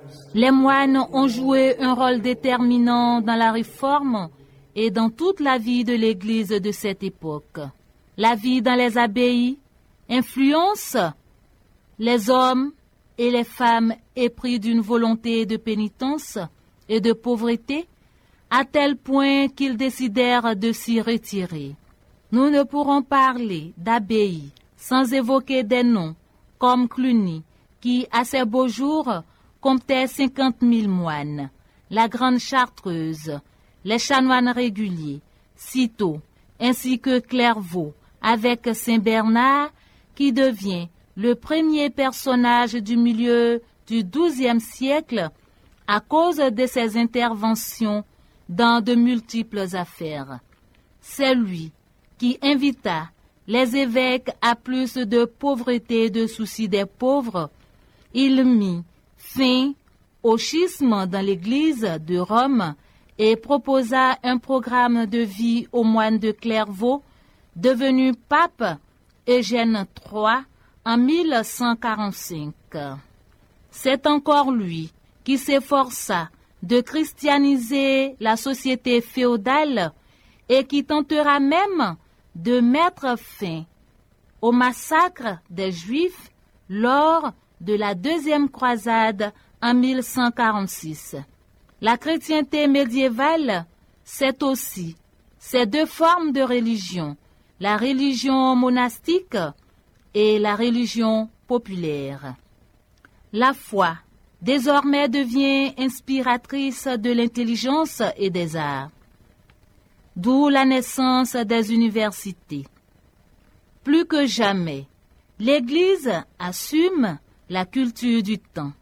Les moines ont joué un rôle déterminant dans la réforme et dans toute la vie de l'Église de cette époque. La vie dans les abbayes influence les hommes et les femmes épris d'une volonté de pénitence et de pauvreté, à tel point qu'ils décidèrent de s'y retirer. Nous ne pourrons parler d'abbaye sans évoquer des noms comme Cluny, qui, à ses beaux jours, comptait 50 000 moines, la Grande Chartreuse, les chanoines réguliers, Cîteaux, ainsi que Clairvaux, avec Saint-Bernard, qui devient le premier personnage du milieu du XIIe siècle à cause de ses interventions dans de multiples affaires. C'est lui qui invita les évêques à plus de pauvreté et de soucis des pauvres. Il mit fin au schisme dans l'Église de Rome et proposa un programme de vie aux moines de Clairvaux, devenu pape Eugène III en 1145. C'est encore lui qui s'efforça de christianiser la société féodale et qui tentera même de mettre fin au massacre des Juifs lors de la deuxième croisade en 1146. La chrétienté médiévale, c'est aussi ces deux formes de religion, la religion monastique et la religion populaire. La foi, désormais, devient inspiratrice de l'intelligence et des arts, d'où la naissance des universités. Plus que jamais, l'Église assume la culture du temps.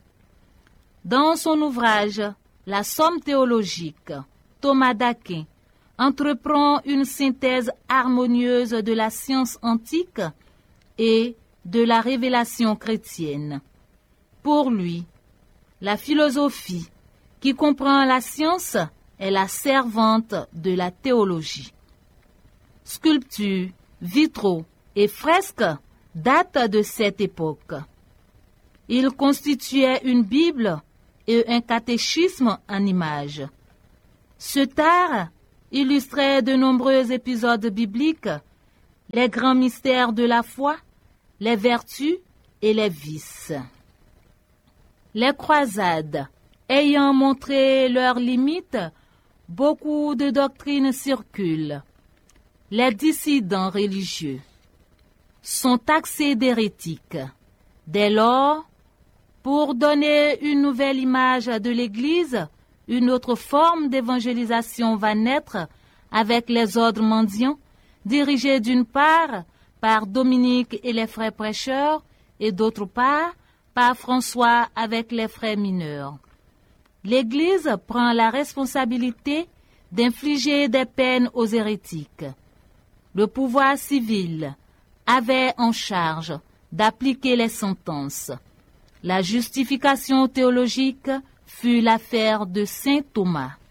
Dans son ouvrage « La Somme théologique », Thomas d'Aquin entreprend une synthèse harmonieuse de la science antique et de la révélation chrétienne. Pour lui, la philosophie, qui comprend la science, est la servante de la théologie. Sculptures, vitraux et fresques datent de cette époque. Il constituait une Bible et un catéchisme en images. Ce art illustrait de nombreux épisodes bibliques, les grands mystères de la foi, les vertus et les vices. Les croisades ayant montré leurs limites, beaucoup de doctrines circulent. Les dissidents religieux sont taxés d'hérétiques. Dès lors, pour donner une nouvelle image de l'Église, une autre forme d'évangélisation va naître avec les ordres mendiants, dirigés d'une part par Dominique et les frères prêcheurs, et d'autre part par François avec les frères mineurs. L'Église prend la responsabilité d'infliger des peines aux hérétiques. Le pouvoir civil avait en charge d'appliquer les sentences. La justification théologique fut l'affaire de saint Thomas.